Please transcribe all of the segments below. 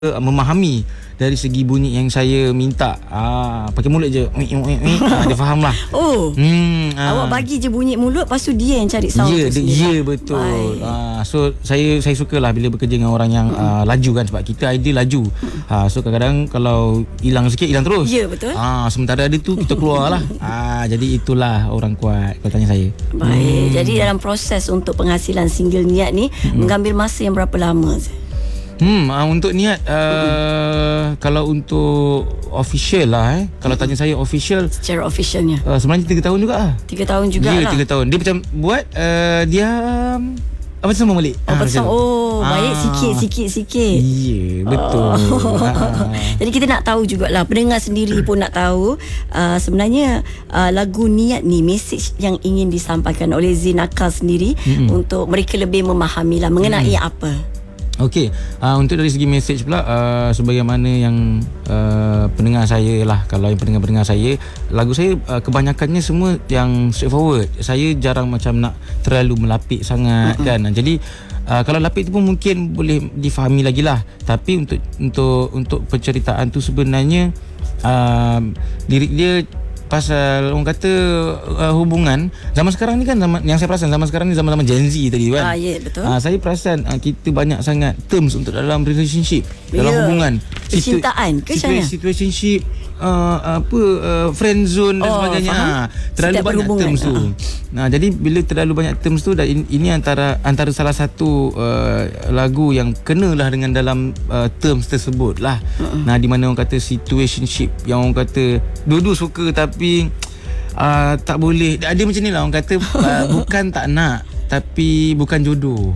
memahami dari segi bunyi yang saya minta. Pakai mulut je. Dia faham lah. Awak bagi je bunyi mulut, lepas tu dia yang cari sound tu sendiri. Ya, betul. So saya sukalah bila bekerja dengan orang yang laju kan, sebab kita idea laju. So kadang-kadang kalau hilang sikit, hilang terus. Ya, betul. Sementara ada tu kita keluar lah. Jadi itulah orang kuat, kalau tanya saya. Baik. Jadi dalam proses untuk penghasilan single Niat ni mengambil masa yang berapa lama? Untuk Niat, kalau untuk official lah, kalau tanya saya official, secara officialnya sebenarnya 3 tahun juga lah. 3 tahun juga lah. 3 tahun. Dia macam buat diam, apa sama balik. Baik, sikit. Ya, betul. Jadi kita nak tahu jugalah, pendengar sendiri pun nak tahu sebenarnya lagu Niat ni, mesej yang ingin disampaikan oleh Zin Akal sendiri untuk mereka lebih memahami lah mengenai apa. Okey, untuk dari segi mesej pula, sebagaimana yang pendengar saya lah, kalau yang pendengar saya, lagu saya kebanyakannya semua yang straightforward. Saya jarang macam nak terlalu melapik sangat kan. Jadi kalau lapik tu pun mungkin boleh difahami lagi lah. Tapi untuk penceritaan tu sebenarnya lirik dia pasal orang kata hubungan zaman sekarang ni kan, yang saya perasan zaman sekarang ni zaman-zaman Gen Z tadi kan. Ya, betul. Saya perasan kita banyak sangat terms untuk dalam relationship, dalam hubungan. Percintaan ke macam mana? Situationship, friend zone dan sebagainya. Terlalu banyak terms tu. Jadi bila terlalu banyak terms tu, dan ini antara salah satu lagu yang kenalah dengan dalam terms tersebut lah. Di mana orang kata situationship, yang orang kata dua-dua suka tapi tak boleh. Dia macam ni lah, orang kata bukan tak nak, tapi bukan jodoh.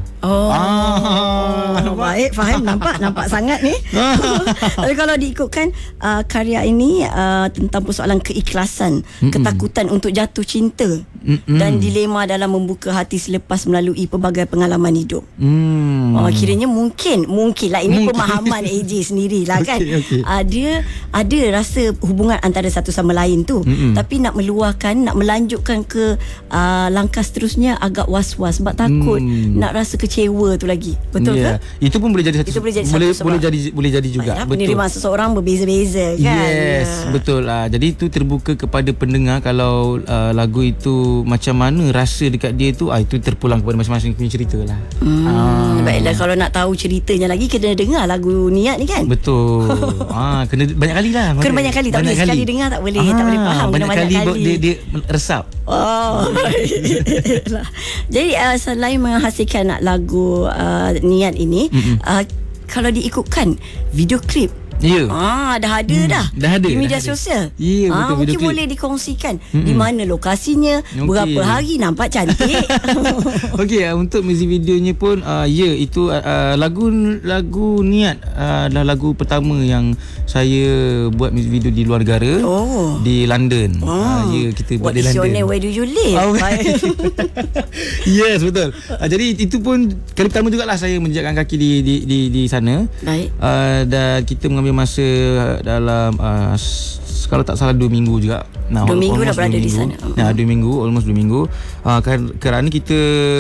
Baik, faham. Nampak sangat ni. Tapi kalau diikutkan karya ini tentang persoalan keikhlasan, ketakutan untuk jatuh cinta, dan dilema dalam membuka hati selepas melalui pelbagai pengalaman hidup. Kiranya mungkin lah, ini pemahaman AJ sendirilah kan. Ada rasa hubungan antara satu sama lain tu, tapi nak meluahkan, nak melanjutkan ke langkah seterusnya agak was-was sebab takut nak rasa kecewa tu lagi. Betul ke? Itu pun boleh jadi satu. Boleh jadi juga. Penerimaan seseorang berbeza-beza kan. Yes, betul. Jadi itu terbuka kepada pendengar. Kalau lagu itu macam mana rasa dekat dia tu, itu terpulang kepada masing-masing punya cerita lah. Baiklah, kalau nak tahu ceritanya lagi, kena dengar lagu Niat ni kan. Betul. Kena banyak kali lah. Kena banyak kali, tak boleh sekali dengar tak boleh. Tak boleh faham. Banyak kali dia resap. Jadi selain menghasilkan lagu Niat ini, kalau diikutkan video klip, dah ada di media sosial. Betul, mungkin boleh dikongsikan di mana lokasinya, berapa hari, nampak cantik. Okey, untuk music videonya pun itu lagu Niat adalah lagu pertama yang saya buat music video di luar negara, di London. Kita buat di London. Where do you live? Yes, betul. Jadi itu pun kali pertama jugalah saya menjejakkan kaki di sana. Baik. Dan kita mengambil masa dalam kalau tak salah 2 minggu juga. 2 minggu dah berada di sana. 2 minggu, almost 2 minggu. Kerana kita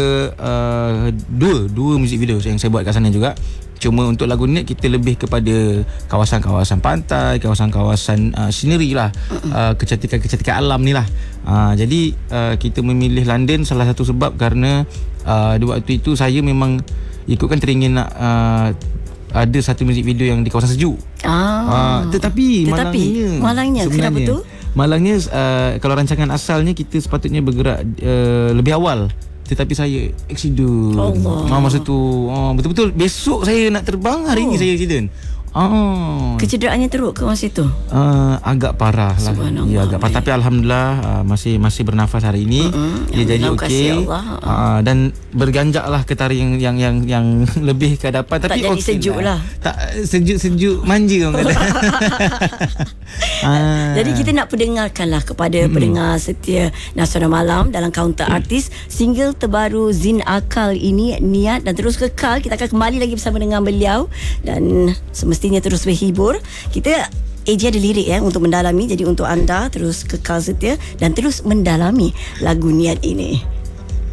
dua music video yang saya buat kat sana juga. Cuma untuk lagu Niat kita lebih kepada kawasan-kawasan pantai, kawasan-kawasan scenery lah, kecantikan alam ni lah. Jadi kita memilih London salah satu sebab kerana di waktu itu saya memang ikutkan teringin nak ada satu music video yang di kawasan sejuk. Tetapi malangnya kenapa tu? Malangnya kalau rancangan asalnya kita sepatutnya bergerak lebih awal, tetapi saya accident. Masa tu betul-betul besok saya nak terbang, hari ni saya accident. Kecederaannya teruk ke masa itu? Agak parah lah. Agak parah. Tapi alhamdulillah masih bernafas hari ini. Dia jadi okey. Dan berganjak lah ke tarikh yang lebih ke hadapan. Tapi tak jadi sejuk lah. Tak sejuk manja orang kata. Jadi kita nak pendengarkan lah kepada pendengar setia Nasional Malam dalam kaunter artis single terbaru Zin Akal ini, Niat, dan terus kekal. Kita akan kembali lagi bersama dengan beliau dan semestinya terus berhibur. Kita AJ ada lirik untuk mendalami. Jadi untuk anda terus kekal setia dan terus mendalami lagu Niat ini.